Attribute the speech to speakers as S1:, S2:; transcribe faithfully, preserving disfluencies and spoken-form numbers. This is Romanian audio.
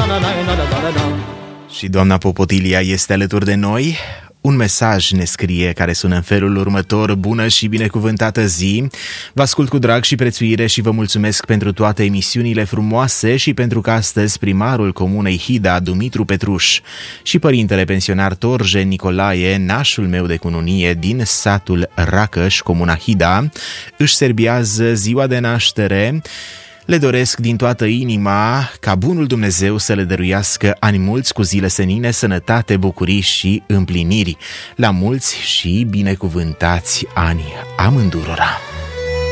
S1: Și doamna Popotilia este alături de noi. Un mesaj ne scrie care sună în felul următor: bună și binecuvântată zi! Vă ascult cu drag și prețuire și vă mulțumesc pentru toate emisiunile frumoase și pentru că astăzi primarul comunei Hida, Dumitru Petruș, și părintele pensionar Torjen Nicolae, nașul meu de cununie din satul Racăș, comuna Hida, își serbiază ziua de naștere. Le doresc din toată inima ca bunul Dumnezeu să le dăruiască ani mulți cu zile senine, sănătate, bucurii și împliniri. La mulți și binecuvântați ani amândurora!